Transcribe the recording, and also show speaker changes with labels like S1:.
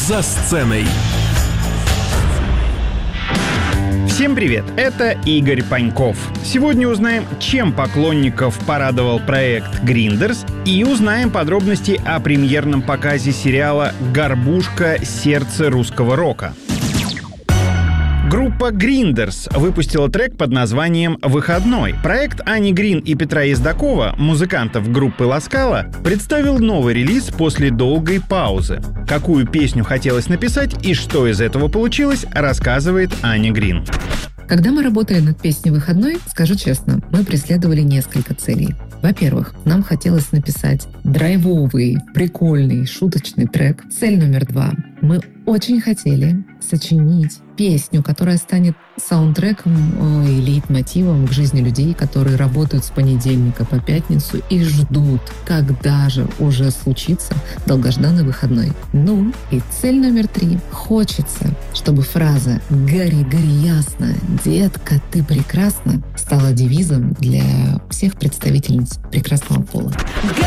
S1: «За сценой».
S2: Всем привет, это Игорь Паньков. Сегодня узнаем, чем поклонников порадовал проект «Гриндерс», и узнаем подробности о премьерном показе сериала «Горбушка. Сердце русского рока». Группа «Гриндерс» выпустила трек под названием «Выходной». Проект Ани Грин и Петра Ездакова, музыкантов группы «Ласкала», представил новый релиз после долгой паузы. Какую песню хотелось написать и что из этого получилось, рассказывает Аня Грин.
S3: Когда мы работали над песней «Выходной», скажу честно, мы преследовали несколько целей. Во-первых, нам хотелось написать драйвовый, прикольный, шуточный трек. Цель номер 2. Мы очень хотели сочинить песню, которая станет саундтреком и лейтмотивом к жизни людей, которые работают с понедельника по пятницу и ждут, когда же уже случится долгожданный выходной. Ну и цель номер 3. Хочется, чтобы фраза «Гори, гори ясно, детка, ты прекрасна» стала девизом для всех представительниц прекрасного пола.